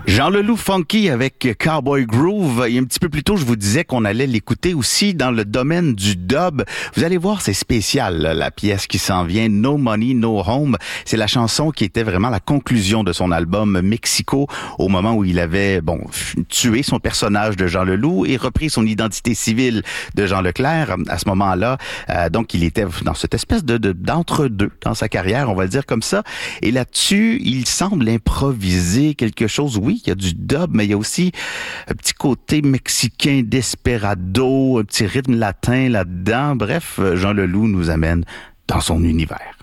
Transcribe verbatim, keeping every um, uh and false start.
Jean Leloup Funky avec Cowboy Groove. Et un petit peu plus tôt, je vous disais qu'on allait l'écouter aussi dans le domaine du dub. Vous allez voir, c'est spécial, là, la pièce qui s'en vient, No Money, No Home. C'est la chanson qui était vraiment la conclusion de son album Mexico, au moment où il avait, bon, tué son personnage de Jean Leloup et repris son identité civile de Jean Leclerc. À ce moment-là, euh, donc, il était dans cette espèce de, de d'entre-deux dans sa carrière, on va le dire comme ça. Et là-dessus, il semble improviser quelque chose. Oui, il y a du dub, mais il y a aussi un petit côté mexicain desperado, un petit rythme latin là-dedans. Bref, Jean Leloup nous amène dans son univers.